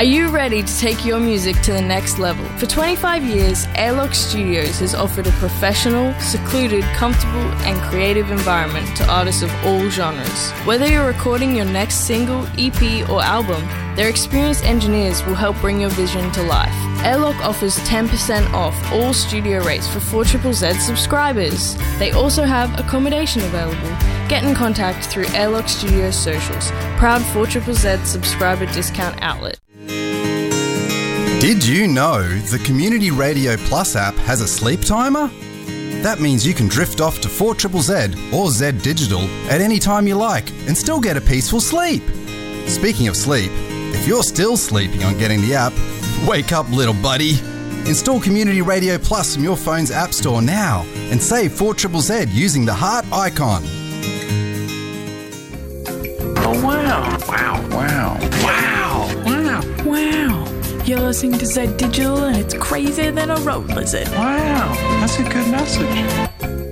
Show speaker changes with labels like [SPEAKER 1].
[SPEAKER 1] Are you ready to take your music to the next level? For 25 years, Airlock Studios has offered a professional, secluded, comfortable and creative environment to artists of all genres. Whether you're recording your next single, EP or album, their experienced engineers will help bring your vision to life. Airlock offers 10% off all studio rates for 4ZZZ subscribers. They also have accommodation available. Get in contact through Airlock Studios socials, proud 4ZZZ subscriber discount outlet.
[SPEAKER 2] Did you know the Community Radio Plus app has a sleep timer? That means you can drift off to 4ZZZ or Z Digital at any time you like and still get a peaceful sleep. Speaking of sleep, if you're still sleeping on getting the app, wake up, little buddy. Install Community Radio Plus from your phone's app store now and save 4ZZZ using the heart icon.
[SPEAKER 3] Oh, wow. Wow. Wow. Wow. Wow.
[SPEAKER 4] Wow. You're listening to Z Digital and it's crazier than a road lizard.
[SPEAKER 3] Wow. That's a good message.